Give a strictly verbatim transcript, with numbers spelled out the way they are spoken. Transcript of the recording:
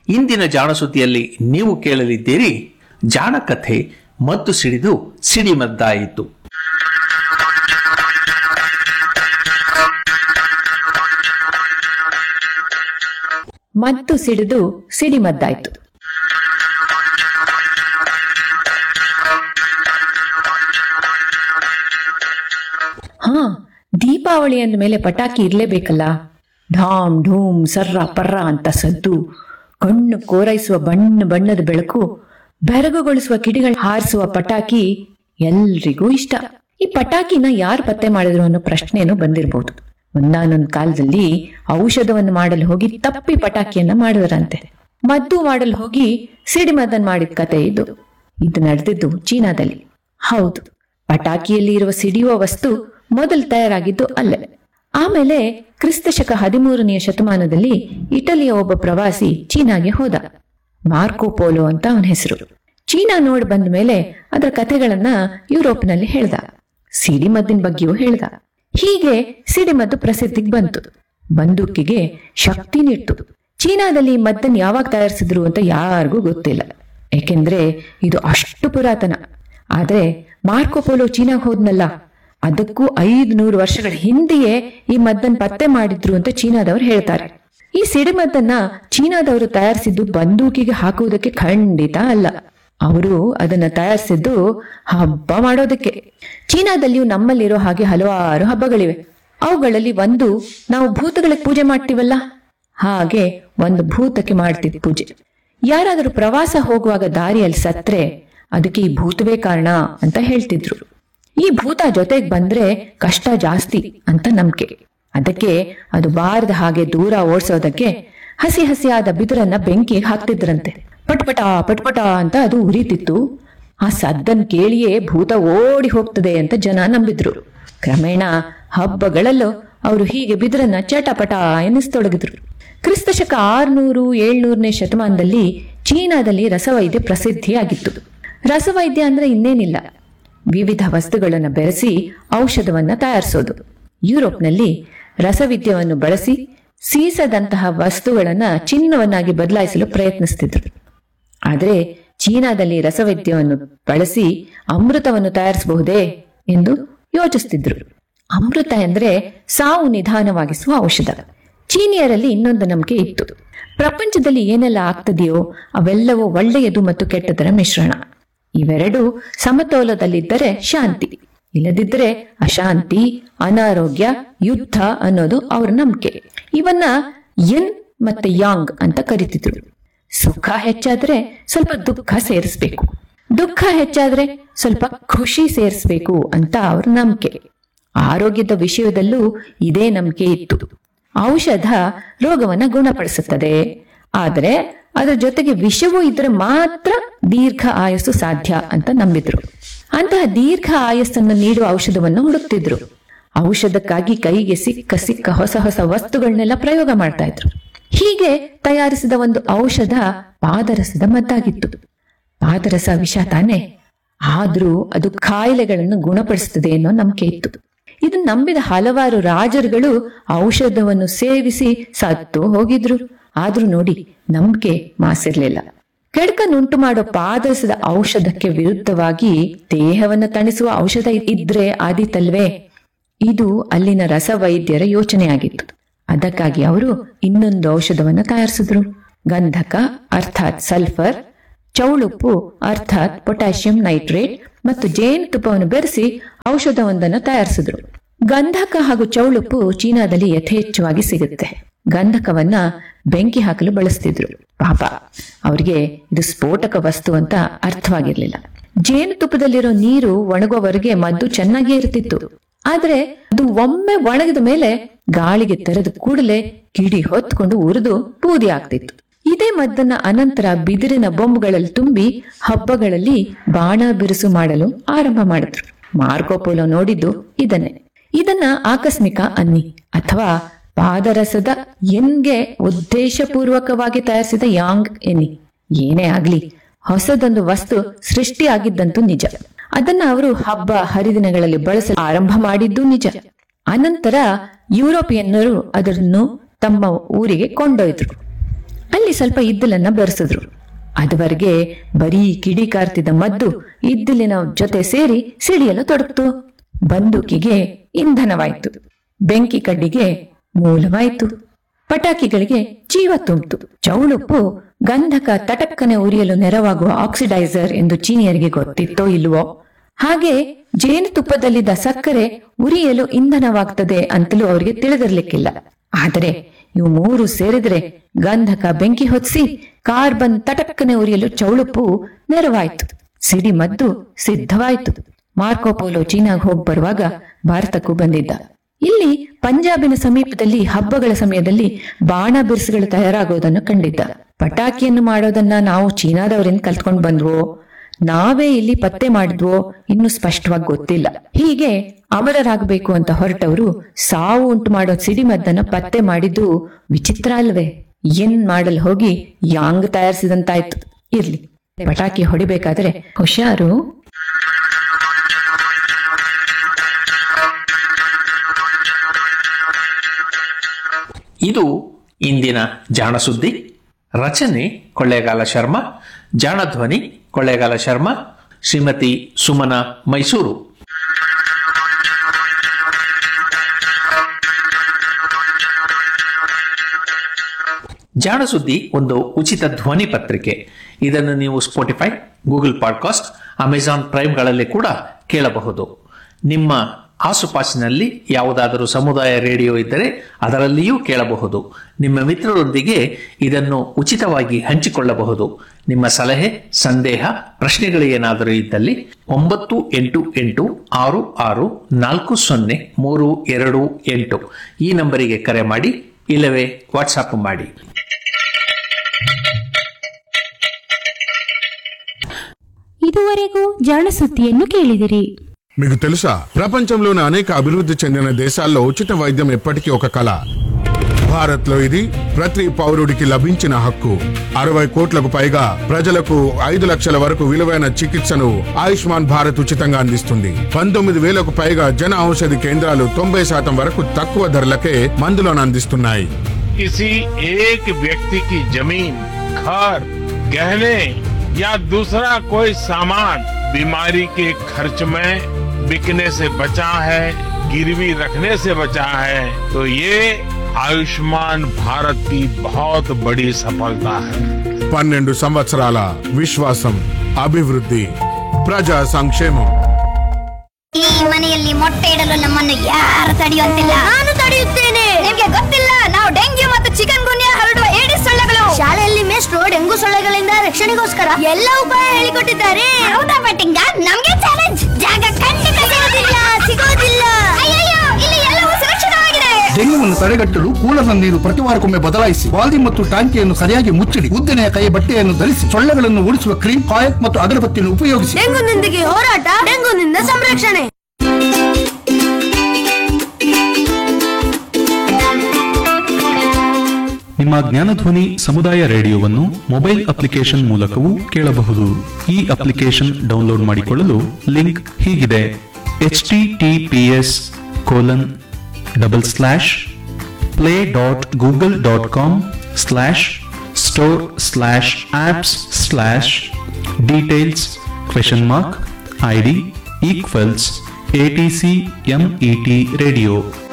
ಇಂದಿನ ಜಾಣ ಸುದ್ದಿಯಲ್ಲಿ ನೀವು ಕೇಳಲಿದ್ದೀರಿ ಜಾಣ ಕಥೆ ಮದ್ದು ಸಿಡಿದು ಸಿಡಿಮದ್ದಾಯಿತು. ಮದ್ದು ಸಿಡಿದು ಸಿಡಿಮದ್ದಾಯ್ತು. ಹಾ, ದೀಪಾವಳಿ ಅಂದ ಮೇಲೆ ಪಟಾಕಿ ಇರ್ಲೇಬೇಕಲ್ಲ. ಢಾಮ್ ಢೂಮ್ ಸರ್ರ ಪರ್ರ ಅಂತ ಸದ್ದು, ಕಣ್ಣು ಕೋರೈಸುವ ಬಣ್ಣ ಬಣ್ಣದ ಬೆಳಕು, ಬೆರಗುಗೊಳಿಸುವ ಕಿಡಿಗಳು ಹಾರಿಸುವ ಪಟಾಕಿ ಎಲ್ರಿಗೂ ಇಷ್ಟ. ಈ ಪಟಾಕಿನ ಯಾರು ಪತ್ತೆ ಮಾಡಿದ್ರು ಅನ್ನೋ ಪ್ರಶ್ನೆನೂ ಬಂದಿರಬಹುದು. ಒಂದಾನೊಂದು ಕಾಲದಲ್ಲಿ ಔಷಧವನ್ನು ಮಾಡಲು ಹೋಗಿ ತಪ್ಪಿ ಪಟಾಕಿಯನ್ನ ಮಾಡಿದರಂತೆ. ಮದ್ದು ಮಾಡಲು ಹೋಗಿ ಸಿಡಿಮದ್ದನ್ ಮಾಡಿದ ಕತೆ ಇದು. ಇದು ನಡೆದಿದ್ದು ಚೀನಾದಲ್ಲಿ. ಹೌದು, ಪಟಾಕಿಯಲ್ಲಿ ಇರುವ ಸಿಡಿಯುವ ವಸ್ತು ಮೊದಲು ತಯಾರಾಗಿದ್ದು ಅಲ್ಲೇ. ಆಮೇಲೆ ಕ್ರಿಸ್ತಶಕ ಹದಿಮೂರನೆಯ ಶತಮಾನದಲ್ಲಿ ಇಟಲಿಯ ಒಬ್ಬ ಪ್ರವಾಸಿ ಚೀನಾಗೆ ಹೋದ. ಮಾರ್ಕೋ ಪೋಲೋ ಅಂತ ಅವನ ಹೆಸರು. ಚೀನಾ ನೋಡಿ ಬಂದ ಮೇಲೆ ಅದರ ಕಥೆಗಳನ್ನ ಯುರೋಪ್ನಲ್ಲಿ ಹೇಳ್ದ. ಸಿಡಿಮದ್ದಿನ ಬಗ್ಗೆಯೂ ಹೇಳ್ದ. ಹೀಗೆ ಸಿಡಿಮದ್ದು ಪ್ರಸಿದ್ಧಿಗೆ ಬಂತು. ಬಂದೂಕಿಗೆ ಶಕ್ತಿ ನೀಡ್ತು. ಚೀನಾದಲ್ಲಿ ಮದ್ದನ್ನು ಯಾವಾಗ ತಯಾರಿಸಿದ್ರು ಅಂತ ಯಾರಿಗೂ ಗೊತ್ತಿಲ್ಲ, ಏಕೆಂದ್ರೆ ಇದು ಅಷ್ಟು ಪುರಾತನ. ಆದ್ರೆ ಮಾರ್ಕೋ ಪೋಲೋ ಚೀನಾಗ್ ಹೋದ್ನಲ್ಲ, ಅದಕ್ಕೂ ಐದು ನೂರು ವರ್ಷಗಳ ಹಿಂದೆಯೇ ಈ ಮದ್ದನ್ನು ಪತ್ತೆ ಮಾಡಿದ್ರು ಅಂತ ಚೀನಾದವರು ಹೇಳ್ತಾರೆ. ಈ ಸಿಡಿಮದ್ದನ್ನ ಚೀನಾದವರು ತಯಾರಿಸಿದ್ದು ಬಂದೂಕಿಗೆ ಹಾಕುವುದಕ್ಕೆ ಖಂಡಿತ ಅಲ್ಲ. ಅವರು ಅದನ್ನ ತಯಾರಿಸಿದ್ದು ಹಬ್ಬ ಮಾಡೋದಕ್ಕೆ. ಚೀನಾದಲ್ಲಿಯೂ ನಮ್ಮಲ್ಲಿರೋ ಹಾಗೆ ಹಲವಾರು ಹಬ್ಬಗಳಿವೆ. ಅವುಗಳಲ್ಲಿ ಒಂದು ನಾವು ಭೂತಗಳಿಗೆ ಪೂಜೆ ಮಾಡ್ತೀವಲ್ಲ, ಹಾಗೆ ಒಂದು ಭೂತಕ್ಕೆ ಮಾಡ್ತಿದ್ ಪೂಜೆ. ಯಾರಾದರೂ ಪ್ರವಾಸ ಹೋಗುವಾಗ ದಾರಿಯಲ್ಲಿ ಸತ್ರೆ ಅದಕ್ಕೆ ಈ ಭೂತವೇ ಕಾರಣ ಅಂತ ಹೇಳ್ತಿದ್ರು. ಈ ಭೂತ ಜೊತೆಗೆ ಬಂದ್ರೆ ಕಷ್ಟ ಜಾಸ್ತಿ ಅಂತ ನಂಬಿಕೆ. ಅದಕ್ಕೆ ಅದು ಬಾರದ ಹಾಗೆ ದೂರ ಓಡಿಸೋದಕ್ಕೆ ಹಸಿ ಹಸಿಯಾದ ಬಿದಿರನ್ನ ಬೆಂಕಿ ಹಾಕ್ತಿದ್ರಂತೆ. ಪಟ್ಪಟ ಪಟ್ಪಟ ಅಂತ ಅದು ಉರಿತಿತ್ತು. ಆ ಸದ್ದನ್ ಕೇಳಿಯೇ ಭೂತ ಓಡಿ ಹೋಗ್ತದೆ ಅಂತ ಜನ ನಂಬಿದ್ರು. ಕ್ರಮೇಣ ಹಬ್ಬಗಳಲ್ಲೂ ಅವರು ಹೀಗೆ ಬಿದಿರನ್ನ ಚಟಪಟ ಎನಿಸ್ತೊಡಗಿದ್ರು. ಕ್ರಿಸ್ತಶಕ ಆರ್ನೂರು ಏಳ್ನೂರನೇ ಶತಮಾನದಲ್ಲಿ ಚೀನಾದಲ್ಲಿ ರಸವೈದ್ಯ ಪ್ರಸಿದ್ಧಿಯಾಗಿತ್ತು. ರಸವೈದ್ಯ ಅಂದ್ರೆ ಇನ್ನೇನಿಲ್ಲ, ವಿವಿಧ ವಸ್ತುಗಳನ್ನು ಬೆರೆಸಿ ಔಷಧವನ್ನ ತಯಾರಿಸೋದು. ಯುರೋಪ್ನಲ್ಲಿ ರಸವಿದ್ಯವನ್ನು ಬಳಸಿ ಸೀಸದಂತಹ ವಸ್ತುಗಳನ್ನ ಚಿನ್ನವನ್ನಾಗಿ ಬದಲಾಯಿಸಲು ಪ್ರಯತ್ನಿಸ್ತಿದ್ರು. ಆದರೆ ಚೀನಾದಲ್ಲಿ ರಸವೈದ್ಯವನ್ನು ಬಳಸಿ ಅಮೃತವನ್ನು ತಯಾರಿಸಬಹುದೇ ಎಂದು ಯೋಚಿಸ್ತಿದ್ರು. ಅಮೃತ ಎಂದ್ರೆ ಸಾವು ನಿಧಾನವಾಗಿಸುವ ಔಷಧ. ಚೀನಿಯರಲ್ಲಿ ಇನ್ನೊಂದು ನಂಬಿಕೆ ಇತ್ತು. ಪ್ರಪಂಚದಲ್ಲಿ ಏನೆಲ್ಲ ಆಗ್ತದೆಯೋ ಅವೆಲ್ಲವೂ ಒಳ್ಳೆಯದು ಮತ್ತು ಕೆಟ್ಟದರ ಮಿಶ್ರಣ. ಇವೆರಡು ಸಮತೋಲದಲ್ಲಿದ್ದರೆ ಶಾಂತಿ, ಇಲ್ಲದಿದ್ದರೆ ಅಶಾಂತಿ, ಅನಾರೋಗ್ಯ, ಯುದ್ಧ ಅನ್ನೋದು ಅವರ ನಂಬಿಕೆ. ಇವನ್ನ ಯನ್ ಮತ್ತೆ ಯಾಂಗ್ ಅಂತ ಕರಿತಿದ್ರು. ಸುಖ ಹೆಚ್ಚಾದ್ರೆ ಸ್ವಲ್ಪ ದುಃಖ ಸೇರಿಸ್ಬೇಕು, ದುಃಖ ಹೆಚ್ಚಾದ್ರೆ ಸ್ವಲ್ಪ ಖುಷಿ ಸೇರಿಸ್ಬೇಕು ಅಂತ ಅವ್ರ ನಂಬಿಕೆ. ಆರೋಗ್ಯದ ವಿಷಯದಲ್ಲೂ ಇದೇ ನಂಬಿಕೆ ಇತ್ತು. ಔಷಧ ರೋಗವನ್ನ ಗುಣಪಡಿಸುತ್ತದೆ, ಆದರೆ ಅದರ ಜೊತೆಗೆ ವಿಷವೂ ಇದ್ರೆ ಮಾತ್ರ ದೀರ್ಘ ಆಯಸ್ಸು ಸಾಧ್ಯ ಅಂತ ನಂಬಿದ್ರು. ಅಂತಹ ದೀರ್ಘ ಆಯಸ್ಸನ್ನು ನೀಡುವ ಔಷಧವನ್ನು ಹುಡುಕ್ತಿದ್ರು. ಔಷಧಕ್ಕಾಗಿ ಕೈಗೆ ಸಿಕ್ಕ ಸಿಕ್ಕ ಹೊಸ ಹೊಸ ವಸ್ತುಗಳನ್ನೆಲ್ಲ ಪ್ರಯೋಗ ಮಾಡ್ತಾ ಇದ್ರು. ಹೀಗೆ ತಯಾರಿಸಿದ ಒಂದು ಔಷಧ ಪಾದರಸದ ಮದ್ದಾಗಿತ್ತು. ಪಾದರಸ ವಿಷ ತಾನೆ, ಆದ್ರೂ ಅದು ಕಾಯಿಲೆಗಳನ್ನು ಗುಣಪಡಿಸುತ್ತದೆ ಅನ್ನೋ ನಂಬಿಕೆ ಇತ್ತು. ಇದನ್ನು ನಂಬಿದ ಹಲವಾರು ರಾಜರುಗಳು ಔಷಧವನ್ನು ಸೇವಿಸಿ ಸತ್ತು ಹೋಗಿದ್ರು. ಆದ್ರೂ ನೋಡಿ, ನಂಬಿಕೆ ಮಾಸಿರ್ಲಿಲ್ಲ. ಕೆಡಕನ್ನುಂಟು ಮಾಡೋ ಪಾದರಸದ ಔಷಧಕ್ಕೆ ವಿರುದ್ಧವಾಗಿ ದೇಹವನ್ನು ತಣಿಸುವ ಔಷಧ ಇದ್ರೆ ಆದೀತಲ್ವೇ? ಇದು ಅಲ್ಲಿನ ರಸವೈದ್ಯರ ಯೋಚನೆಯಾಗಿತ್ತು. ಅದಕ್ಕಾಗಿ ಅವರು ಇನ್ನೊಂದು ಔಷಧವನ್ನು ತಯಾರಿಸಿದ್ರು. ಗಂಧಕ ಅರ್ಥಾತ್ ಸಲ್ಫರ್, ಚೌಳುಪ್ಪು ಅರ್ಥಾತ್ ಪೊಟ್ಯಾಷಿಯಂ ನೈಟ್ರೇಟ್ ಮತ್ತು ಜೇನುತುಪ್ಪವನ್ನು ಬೆರೆಸಿ ಔಷಧವೊಂದನ್ನು ತಯಾರಿಸಿದ್ರು. ಗಂಧಕ ಹಾಗೂ ಚೌಳುಪ್ಪು ಚೀನಾದಲ್ಲಿ ಯಥೇಚ್ಛವಾಗಿ ಸಿಗುತ್ತೆ. ಗಂಧಕವನ್ನ ಬೆಂಕಿ ಹಾಕಲು ಬಳಸ್ತಿದ್ರು. ಪಾಪ ಅವರಿಗೆ ಇದು ಸ್ಫೋಟಕ ವಸ್ತು ಅಂತ ಅರ್ಥವಾಗಿರ್ಲಿಲ್ಲ. ಜೇನುತುಪ್ಪದಲ್ಲಿರೋ ನೀರು ಒಣಗುವವರೆಗೆ ಮದ್ದು ಚೆನ್ನಾಗೇ ಇರ್ತಿತ್ತು. ಆದ್ರೆ ಅದು ಒಮ್ಮೆ ಒಣಗಿದ ಮೇಲೆ ಗಾಳಿಗೆ ತೆರೆದ ಕೂಡಲೇ ಕಿಡಿ ಹೊತ್ಕೊಂಡು ಉರಿದು ಬೂದಿ ಆಗ್ತಿತ್ತು. ಇದೇ ಮದ್ದನ್ನ ಅನಂತರ ಬಿದಿರಿನ ಬೊಂಬುಗಳಲ್ಲಿ ತುಂಬಿ ಹಬ್ಬಗಳಲ್ಲಿ ಬಾಣ ಬಿರುಸು ಮಾಡಲು ಆರಂಭ ಮಾಡಿದ್ರು. ಮಾರ್ಕೋ ಪೋಲೋ ನೋಡಿದ್ದು ಇದನ್ನೇ. ಇದನ್ನ ಆಕಸ್ಮಿಕ ಅನ್ನಿ ಅಥವಾ ಪಾದರಸದ ಎನ್ಗೆ ಉದ್ದೇಶಪೂರ್ವಕವಾಗಿ ತಯಾರಿಸಿದ ಯಾಂಗ್ ಎನ್ನಿ. ಏನೇ ಆಗ್ಲಿ, ಹೊಸದೊಂದು ವಸ್ತು ಸೃಷ್ಟಿಯಾಗಿದ್ದಂತೂ ನಿಜ. ಅದನ್ನ ಅವರು ಹಬ್ಬ ಹರಿದಿನಗಳಲ್ಲಿ ಬಳಸಲು ಆರಂಭ ಮಾಡಿದ್ದು ನಿಜ. ಅನಂತರ ಯುರೋಪಿಯನ್ನರು ಅದನ್ನು ತಮ್ಮ ಊರಿಗೆ ಕೊಂಡೊಯ್ದ್ರು. ಅಲ್ಲಿ ಸ್ವಲ್ಪ ಇದ್ದಲನ್ನ ಬೆರೆಸಿದ್ರು. ಅದುವರೆಗೆ ಬರೀ ಕಿಡಿ ಕಾರ್ತಿದ್ದ ಮದ್ದು ಇದ್ದಲಿನ ಜೊತೆ ಸೇರಿ ಸಿಡಿಯಲು ತೊಡಗ್ತು. ಬಂದೂಕಿಗೆ ಇಂಧನವಾಯ್ತು, ಬೆಂಕಿ ಕಡ್ಡಿಗೆ ಮೂಲವಾಯ್ತು, ಪಟಾಕಿಗಳಿಗೆ ಜೀವ ತುಂಬಿತು. ಚೌಳುಪ್ಪು ಗಂಧಕ ತಟಕ್ಕನೆ ಉರಿಯಲು ನೆರವಾಗುವ ಆಕ್ಸಿಡೈಸರ್ ಎಂದು ಚೀನಿಯರಿಗೆ ಗೊತ್ತಿತ್ತೋ ಇಲ್ವೋ, ಹಾಗೆ ಜೇನುತುಪ್ಪದಲ್ಲಿದ್ದ ಸಕ್ಕರೆ ಉರಿಯಲು ಇಂಧನವಾಗ್ತದೆ ಅಂತಲೂ ಅವರಿಗೆ ತಿಳಿದಿರ್ಲಿಕ್ಕಿಲ್ಲ. ಆದರೆ ಇವು ಮೂರು ಸೇರಿದ್ರೆ ಗಂಧಕ ಬೆಂಕಿ ಹೊತ್ತಿಸಿ ಕಾರ್ಬನ್ ತಟಕ್ಕನೆ ಉರಿಯಲು ಚೌಳುಪ್ಪು ನೆರವಾಯ್ತು. ಸಿಡಿ ಮದ್ದು ಸಿದ್ಧವಾಯ್ತು. ಮಾರ್ಕೋಪೋಲೋ ಚೀನಾಗ್ ಹೋಗಿ ಬರುವಾಗ ಭಾರತಕ್ಕೂ ಬಂದಿದ್ದ. ಇಲ್ಲಿ ಪಂಜಾಬಿನ ಸಮೀಪದಲ್ಲಿ ಹಬ್ಬಗಳ ಸಮಯದಲ್ಲಿ ಬಾಣ ಬಿರುಸುಗಳು ತಯಾರಾಗೋದನ್ನು ಕಂಡಿದ್ದ. ಪಟಾಕಿಯನ್ನು ಮಾಡೋದನ್ನ ನಾವು ಚೀನಾದವರಿಂದ ಕಲ್ತ್ಕೊಂಡ್ ಬಂದ್ವೋ, ನಾವೇ ಇಲ್ಲಿ ಪತ್ತೆ ಮಾಡಿದ್ವೋ ಇನ್ನು ಸ್ಪಷ್ಟವಾಗಿ ಗೊತ್ತಿಲ್ಲ. ಹೀಗೆ ಅಮರರಾಗಬೇಕು ಅಂತ ಹೊರಟವರು ಸಾವು ಉಂಟು ಮಾಡೋ ಸಿಡಿಮದ್ದನ್ನ ಪತ್ತೆ ಮಾಡಿದ್ದು ವಿಚಿತ್ರ ಅಲ್ವೇ? ಏನ್ ಮಾಡಲ್ ಹೋಗಿ ಯಾಂಗ್ ತಯಾರಿಸಿದಂತಾಯ್ತು. ಇರ್ಲಿ, ಪಟಾಕಿ ಹೊಡಿಬೇಕಾದ್ರೆ ಹುಷಾರು. ಇದು ಇಂದಿನ ಜಾಣ ಸುದ್ದಿ. ರಚನೆ ಕೊಳ್ಳೇಗಾಲ ಶರ್ಮಾ, ಜಾಣ ಧ್ವನಿ ಕೊಳ್ಳೇಗಾಲ ಶರ್ಮಾ, ಶ್ರೀಮತಿ ಸುಮನಾ ಮೈಸೂರು. ಜಾಣ ಸುದ್ದಿ ಒಂದು ಉಚಿತ ಧ್ವನಿ ಪತ್ರಿಕೆ. ಇದನ್ನು ನೀವು ಸ್ಪಾಟಿಫೈ, ಗೂಗಲ್ ಪಾಡ್ಕಾಸ್ಟ್, ಅಮೆಜಾನ್ ಪ್ರೈಮ್ಗಳಲ್ಲಿ ಕೂಡ ಕೇಳಬಹುದು. ನಿಮ್ಮ ಆಸುಪಾಸಿನಲ್ಲಿ ಯಾವುದಾದರೂ ಸಮುದಾಯ ರೇಡಿಯೋ ಇದ್ದರೆ ಅದರಲ್ಲಿಯೂ ಕೇಳಬಹುದು. ನಿಮ್ಮ ಮಿತ್ರರೊಂದಿಗೆ ಇದನ್ನು ಉಚಿತವಾಗಿ ಹಂಚಿಕೊಳ್ಳಬಹುದು. ನಿಮ್ಮ ಸಲಹೆ, ಸಂದೇಹ, ಪ್ರಶ್ನೆಗಳು ಏನಾದರೂ ಇದ್ದಲ್ಲಿ ಒಂಬತ್ತು ಎಂಟು ಎಂಟು ಆರು ಆರು ನಾಲ್ಕು ಸೊನ್ನೆ ಮೂರು ಎರಡು ಎಂಟು ಈ ನಂಬರಿಗೆ ಕರೆ ಮಾಡಿ, ಇಲ್ಲವೇ ವಾಟ್ಸಾಪ್ ಮಾಡಿ. ఇదివరకు జాణ సుద్దిಯನ್ನು కేಳಿದಿರಿ. మీకు తెలుసా, ప్రపంచంలోని అనేక అభివృద్ధి చెందిన దేశాల్లో ఉచిత వైద్యం ఎప్పటికీ ఒక కళ. భారత్ లో ఇది ప్రతి పౌరుడికి లభించిన హక్కు. అరవై కోట్లకు పైగా ప్రజలకు ఐదు లక్షల వరకు విలువైన చికిత్సను ఆయుష్మాన్ భారత్ ఉచితంగా అందిస్తుంది. పంతొమ్మిది వేలకు పైగా జన ఔషధి కేంద్రాలు తొంభై శాతం వరకు తక్కువ ధరలకే మందులను అందిస్తున్నాయి. किसी एक व्यक्ति की जमीन, घर, गहने या दूसरा कोई सामान बीमारी के खर्च में बिकने से बचा है, गिरवी रखने से बचा है, तो ये आयुष्मान भारत की बहुत बड़ी सफलता है. పన్నెండు సంవత్సరాల విశ్వాసం, అభివృద్ధి, ప్రజా సంక్షేమం. ಈ ಮನೆಯಲ್ಲಿ ಮೊಟ್ಟೆ ಇಡಲು ನಮ್ಮನ್ನು ಯಾರು ತಡೆಯುವಂತಿಲ್ಲ. ನಾನು ತಡೆಯುತ್ತೇನೆ. ನಿಮ್ಗೆ ಗೊತ್ತಿಲ್ಲ, ನಾವು ಡೆಂಗ್ಯೂ ಮತ್ತು ಚಿಕನ್ ಗುನ್ಯಾ ಹರಡುವ ಏಡಿಸ್ ಸೊಳ್ಳೆಗಳು. ಶಾಲೆಯಲ್ಲಿ ಮೇಷ್ಟ್ರು ಡೆಂಗು ಸೊಳ್ಳೆಗಳಿಂದ ರಕ್ಷಣೆಗೋಸ್ಕರ ಎಲ್ಲ ಉಪಾಯ ಹೇಳಿಕೊಟ್ಟಿದ್ದಾರೆ. ಹೌದಾ ಬಟ್ಟಿಂಗ? ನಮ್ಗೆ ಚಾಲೆಂಜ್. ಜಾಗ ಖಂಡಿತ ಸಿಗೋದಿಲ್ಲ ಸಿಗೋದಿಲ್ಲ ಅಯ್ಯಯ್ಯೋ, ಇಲ್ಲಿ ಎಲ್ಲವೂ ಸುರಕ್ಷಿತವಾಗಿದೆ. ಡೆಂಗ್ಯೂವನ್ನು ತಡೆಗಟ್ಟಲು ಕೂಲರ್ನ ನೀರು ಪ್ರತಿ ವಾರಕ್ಕೊಮ್ಮೆ ಬದಲಾಯಿಸಿ, ವಾಲ್ದಿ ಮತ್ತು ಟಾಂಕಿಯನ್ನು ಸರಿಯಾಗಿ ಮುಚ್ಚಿಡಿ, ಉದ್ದನೆಯ ಕೈ ಬಟ್ಟೆಯನ್ನು ಧರಿಸಿ, ಸೊಳ್ಳೆಗಳನ್ನು ಓಡಿಸುವ ಕ್ರೀಮ್, ಕಾಯಕ್ ಮತ್ತು ಅಗರಬತ್ತಿಯನ್ನು ಉಪಯೋಗಿಸಿ. ಡೆಂಗುನೊಂದಿಗೆ ಹೋರಾಟ, ಡೆಂಗುನಿಂದ ಸಂರಕ್ಷಣೆ. ನಿಮ್ಮ ಜ್ಞಾನಧ್ವನಿ ಸಮುದಾಯ ರೇಡಿಯೋವನ್ನು ಮೊಬೈಲ್ ಅಪ್ಲಿಕೇಶನ್ ಮೂಲಕವೂ ಕೇಳಬಹುದು. ಈ ಅಪ್ಲಿಕೇಶನ್ ಡೌನ್ಲೋಡ್ ಮಾಡಿಕೊಳ್ಳಲು ಲಿಂಕ್ ಹೀಗಿದೆ: H T T P S colon double slash play dot Google dot com slash store slash apps slash details question mark I D equals A T C M E T radio.